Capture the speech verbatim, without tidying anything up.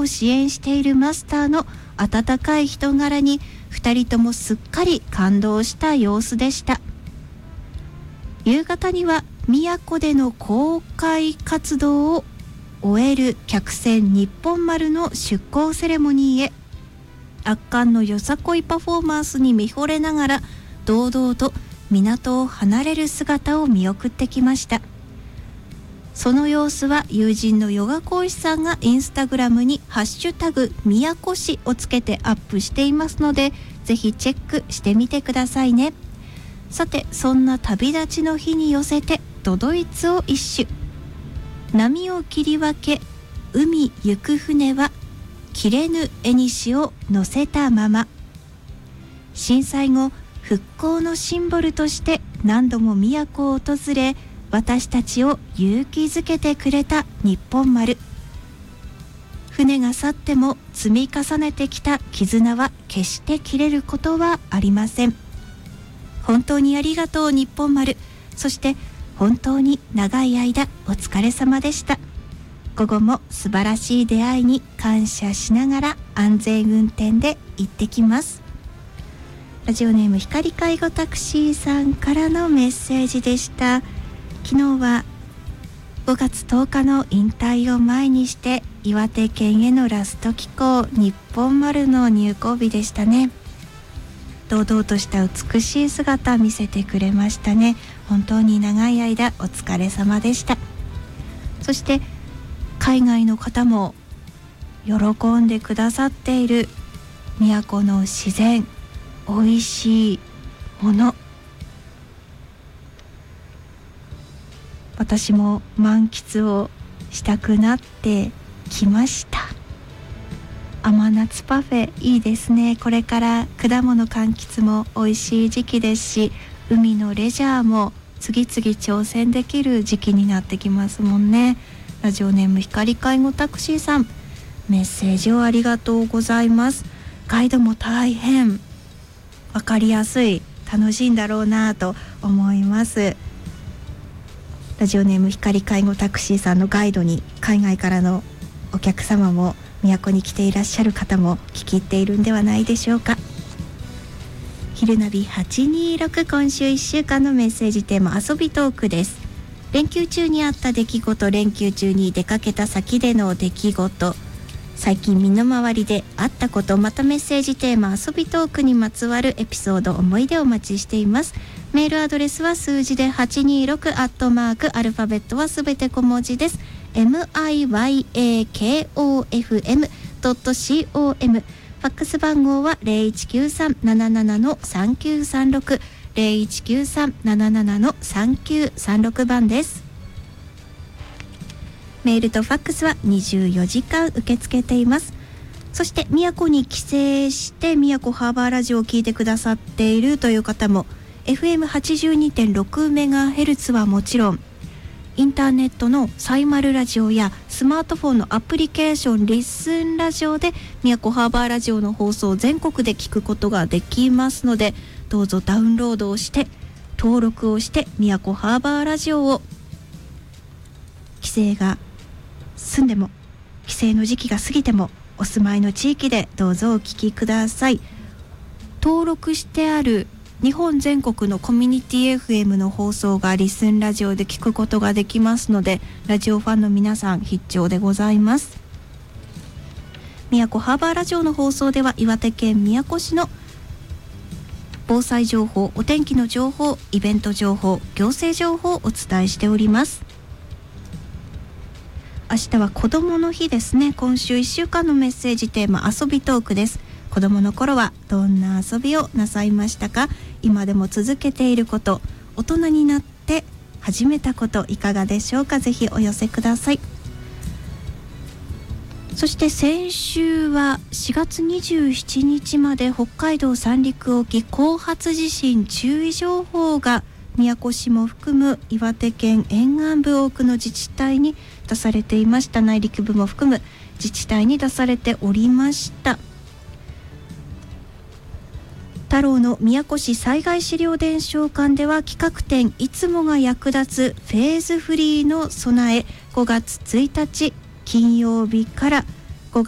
を支援しているマスターの温かい人柄にふたりともすっかり感動した様子でした。夕方には宮古での公開活動を終える客船日本丸の出港セレモニーへ。圧巻のよさこいパフォーマンスに見惚れながら堂々と港を離れる姿を見送ってきました。その様子は友人のヨガ講師さんがインスタグラムにハッシュタグ宮古市をつけてアップしていますので、ぜひチェックしてみてくださいね。さて、そんな旅立ちの日に寄せて都々逸を一首。波を切り分け海行く船は切れぬ縁を乗せたまま。震災後復興のシンボルとして何度も宮古を訪れ、私たちを勇気づけてくれた日本丸。船が去っても積み重ねてきた絆は決して切れることはありません。本当にありがとう日本丸。そして本当に長い間お疲れ様でした。午後も素晴らしい出会いに感謝しながら安全運転で行ってきます。ラジオネーム光介護タクシーさんからのメッセージでした。昨日はごがつとおかの引退を前にして岩手県へのラスト寄港日本丸の入港日でしたね。堂々とした美しい姿見せてくれましたね。本当に長い間お疲れ様でした。そして海外の方も喜んでくださっている宮古の自然、おいしいもの、私も満喫をしたくなってきました。甘夏パフェいいですね。これから果物柑橘も美味しい時期ですし、海のレジャーも次々挑戦できる時期になってきますもんね。ラジオネーム光介護タクシーさん、メッセージをありがとうございます。ガイドも大変わかりやすい、楽しいんだろうなと思います。ラジオネーム光介護タクシーさんのガイドに海外からのお客様も宮古に来ていらっしゃる方も聞き入っているんではないでしょうか。昼ナビはちにーろく、今週いっしゅうかんのメッセージテーマ、遊びトークです。連休中にあった出来事、連休中に出かけた先での出来事、最近身の回りであったこと、またメッセージテーマ遊びトークにまつわるエピソード、思い出をお待ちしています。メールアドレスは数字ではちにーろくアットマークアルファベットはすべて小文字です。 ミヤコフエムドットコム、 ファックス番号は ゼロいちきゅうさんななななのさんきゅうさんろく ゼロいちきゅうさんななななのさんきゅうさんろく 番です。メールとファックスはにじゅうよじかん受け付けています。そして宮古に帰省して宮古ハーバーラジオを聞いてくださっているという方も エフエムはちじゅうにてんろくメガヘルツ はもちろん、インターネットのサイマルラジオやスマートフォンのアプリケーションリッスンラジオで宮古ハーバーラジオの放送を全国で聞くことができますので、どうぞダウンロードをして登録をして宮古ハーバーラジオを、帰省が済んでも帰省の時期が過ぎてもお住まいの地域でどうぞお聞きください。登録してある日本全国のコミュニティ エフエム の放送がリスンラジオで聞くことができますので、ラジオファンの皆さん必聴でございます。宮古ハーバーラジオの放送では岩手県宮古市の防災情報、お天気の情報、イベント情報、行政情報をお伝えしております。明日は子どもの日ですね。今週いっしゅうかんのメッセージテーマ、遊びトークです。子どもの頃はどんな遊びをなさいましたか？今でも続けていること、大人になって始めたこといかがでしょうか？ぜひお寄せください。そして先週はしがつにじゅうしちにちまで北海道三陸沖後発地震注意情報が宮古市も含む岩手県沿岸部多くの自治体に出されていました。内陸部も含む自治体に出されておりました。太郎の宮古市災害資料伝承館では企画展いつもが役立つフェーズフリーの備え、ごがつついたち金曜日から